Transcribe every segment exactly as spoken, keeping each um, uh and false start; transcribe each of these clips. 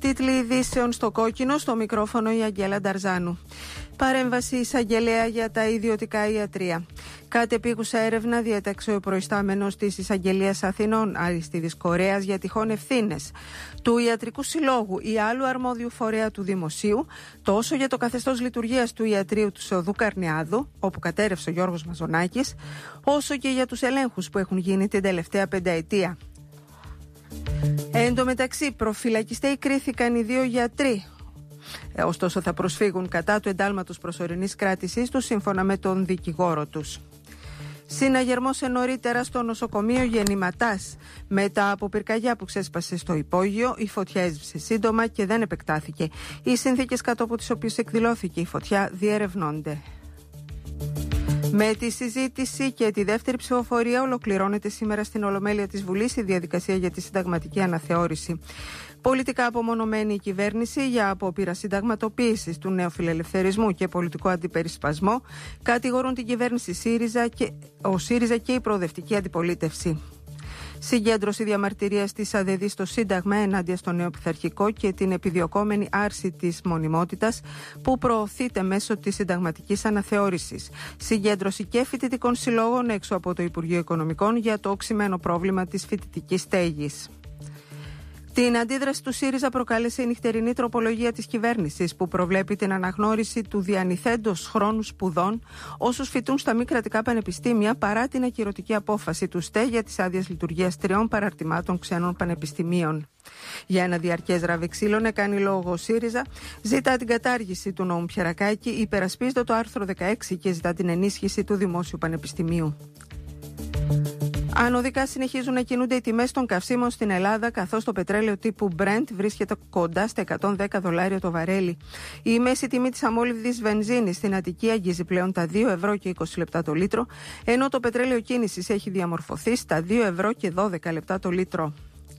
Τίτλοι ειδήσεων στο κόκκινο, στο μικρόφωνο η Αγγέλα Νταρζάνου. Παρέμβαση εισαγγελέα για τα ιδιωτικά ιατρεία. Κατεπίγουσα έρευνα διέταξε ο προϊστάμενος της Εισαγγελίας Αθηνών, Αριστίδης Κορέας, για τυχόν ευθύνες του Ιατρικού Συλλόγου ή άλλου αρμόδιου φορέα του Δημοσίου, τόσο για το καθεστώς λειτουργίας του ιατρείου του Σεοδού Καρνιάδου, όπου κατέρευσε ο Γιώργος Μαζονάκης, όσο και για τους ελέγχους που έχουν γίνει την τελευταία πενταετία. Εν τω μεταξύ, προφυλακιστέοι κρίθηκαν οι δύο γιατροί. Ε, ωστόσο, θα προσφύγουν κατά του εντάλματος προσωρινής κράτησής τους, σύμφωνα με τον δικηγόρο τους. Συναγερμός νωρίτερα στο νοσοκομείο Γεννηματάς. Μετά από πυρκαγιά που ξέσπασε στο υπόγειο, η φωτιά έσβησε σύντομα και δεν επεκτάθηκε. Οι συνθήκες κάτω από τις οποίες εκδηλώθηκε η φωτιά διερευνώνται. Με τη συζήτηση και τη δεύτερη ψηφοφορία ολοκληρώνεται σήμερα στην Ολομέλεια της Βουλής η διαδικασία για τη συνταγματική αναθεώρηση. Πολιτικά απομονωμένη η κυβέρνηση για απόπειρα συνταγματοποίησης του νεοφιλελευθερισμού και πολιτικό αντιπερισπασμό κατηγορούν την κυβέρνηση ΣΥΡΙΖΑ και, ο ΣΥΡΙΖΑ και η προοδευτική αντιπολίτευση. Συγκέντρωση διαμαρτυρίας της ΑΔΕΔΗ στο Σύνταγμα ενάντια στο νεοπιθαρχικό και την επιδιωκόμενη άρση της μονιμότητας που προωθείται μέσω της συνταγματικής αναθεώρησης. Συγκέντρωση και φοιτητικών συλλόγων έξω από το Υπουργείο Οικονομικών για το οξυμένο πρόβλημα της φοιτητικής στέγης. Την αντίδραση του ΣΥΡΙΖΑ προκάλεσε η νυχτερινή τροπολογία της κυβέρνησης που προβλέπει την αναγνώριση του διανυθέντος χρόνου σπουδών όσους φοιτούν στα μη κρατικά πανεπιστήμια παρά την ακυρωτική απόφαση του ΣΤΕ για τις άδειες λειτουργίας τριών παραρτημάτων ξένων πανεπιστημίων. Για ένα διαρκές ραβεξίλων έκανε λόγο ο ΣΥΡΙΖΑ, ζητά την κατάργηση του νόμου Πιερακάκη, υπερασπίζεται το άρθρο δεκαέξι και ζητά την ενίσχυση του Δημόσιου Πανεπιστημίου. Ανωδικά συνεχίζουν να κινούνται οι τιμές των καυσίμων στην Ελλάδα, καθώς το πετρέλαιο τύπου Brent βρίσκεται κοντά στα εκατόν δέκα δολάρια το βαρέλι. Η μέση τιμή της αμόλυβδης βενζίνης στην Αττική αγγίζει πλέον τα δύο ευρώ και είκοσι λεπτά το λίτρο, ενώ το πετρέλαιο κίνησης έχει διαμορφωθεί στα δύο ευρώ και δώδεκα λεπτά το λίτρο.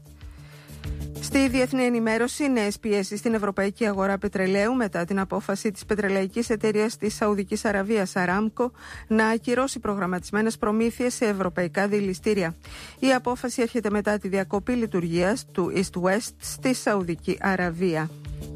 Στη διεθνή ενημέρωση, νέες πιέσεις στην ευρωπαϊκή αγορά πετρελαίου μετά την απόφαση της πετρελαϊκής εταιρείας της Σαουδικής Αραβίας Aramco να ακυρώσει προγραμματισμένες προμήθειες σε ευρωπαϊκά δηληστήρια. Η απόφαση έρχεται μετά τη διακοπή λειτουργίας του East West στη Σαουδική Αραβία.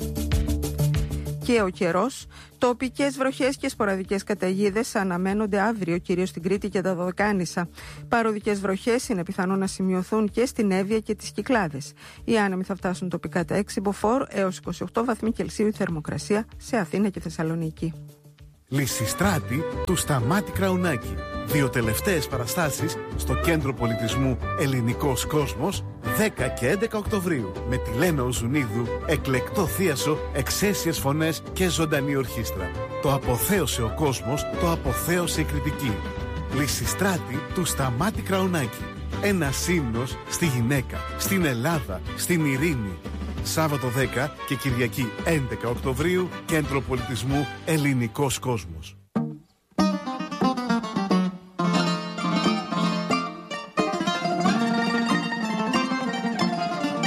Και ο καιρός. Τοπικές βροχές και σποραδικές καταιγίδες αναμένονται αύριο, κυρίως στην Κρήτη και τα Δωδεκάνησα. Παροδικές βροχές είναι πιθανό να σημειωθούν και στην Εύβοια και τις Κυκλάδες. Οι άνεμοι θα φτάσουν τοπικά τα έξι μποφόρ έως είκοσι οκτώ βαθμοί Κελσίου η θερμοκρασία σε Αθήνα και Θεσσαλονίκη. Λυσιστράτη του Σταμάτη Κραουνάκη. Δύο τελευταίες παραστάσεις στο Κέντρο Πολιτισμού Ελληνικός Κόσμος δέκα και έντεκα Οκτωβρίου με τη Λένα Οζουνίδου, εκλεκτό θίασο, εξαίσιες φωνές και ζωντανή ορχήστρα. Το αποθέωσε ο κόσμος, το αποθέωσε η κριτική. Λυσιστράτη του Σταμάτη Κραουνάκη. Ένας ύμνος στη γυναίκα, στην Ελλάδα, στην ειρήνη. Σάββατο δέκα και Κυριακή έντεκα Οκτωβρίου, Κέντρο Πολιτισμού Ελληνικός Κόσμος.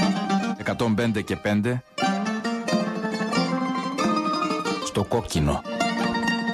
εκατόν πέντε και πέντε στο κόκκινο.